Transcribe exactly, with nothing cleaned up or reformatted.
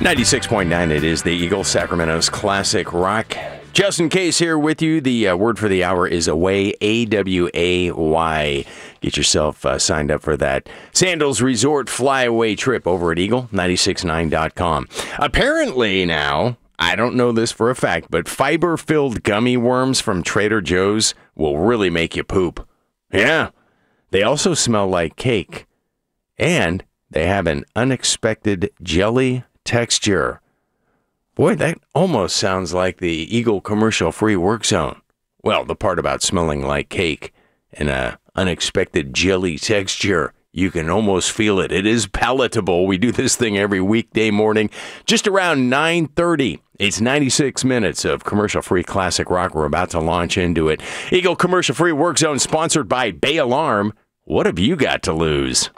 ninety-six point nine, it is the Eagle, Sacramento's classic rock. Justin Case here with you. The uh, word for the hour is away, A W A Y. Get yourself uh, signed up for that Sandals Resort flyaway trip over at eagle nine six nine dot com. Apparently now, I don't know this for a fact, but fiber-filled gummy worms from Trader Joe's will really make you poop. Yeah. They also smell like cake. And they have an unexpected jelly texture. Boy, that almost sounds like the Eagle commercial-free work zone. Well, the part about smelling like cake and a unexpected jelly texture. You can almost feel it. It is palatable. We do this thing every weekday morning, just around nine thirty. It's ninety-six minutes of commercial-free classic rock. We're about to launch into it. Eagle commercial-free work zone sponsored by Bay Alarm. What have you got to lose?